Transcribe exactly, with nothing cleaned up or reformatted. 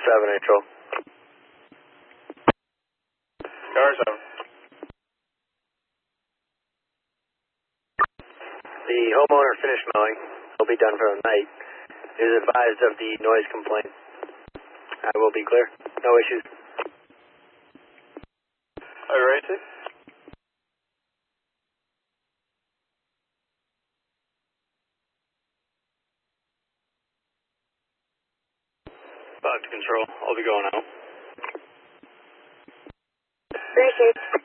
seven, April. Tower seven. The homeowner finished mowing. He'll be done for the night. He is advised of the noise complaint. I will be clear. No issues. Are you ready to? Back to control. I'll be going out. Appreciate it.